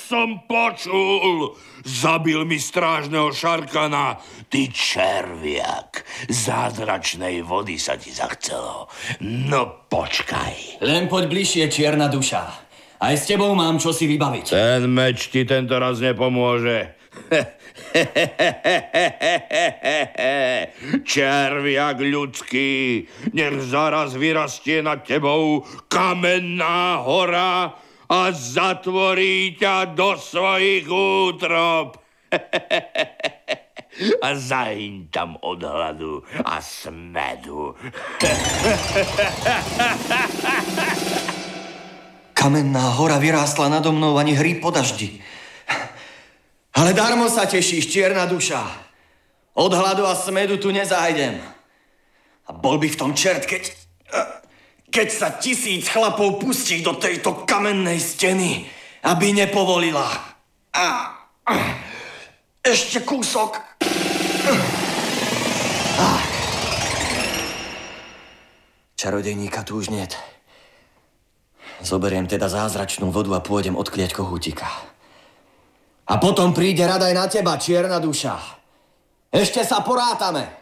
som počul. Zabil mi strážneho šarkana. Ty červiak, zázračnej vody sa ti zachcelo. No počkaj. Len poď bližšie, čierna duša. Aj s tebou mám čosi vybaviť. Ten meč ti tento raz nepomôže. Červiak ľudský, nech zaraz vyrastie nad tebou kamenná hora a zatvorí ťa do svojich útrob. A zahyň tam od hladu a smedu. Kamenná hora vyrástla nado mnou, ani hry po daždi. Ale darmo sa tešíš, čierna duša. Od hladu a smedu tu nezájdem. A bol by v tom čert, keď sa 1000 chlapov pustí do tejto kamennej steny, aby nepovolila. Ešte kúsok. Čarodejníka tu už niet. Zoberiem teda zázračnú vodu a pôjdem odkliať kohútika. A potom príde rada aj na teba, čierna duša. Ešte sa porátame.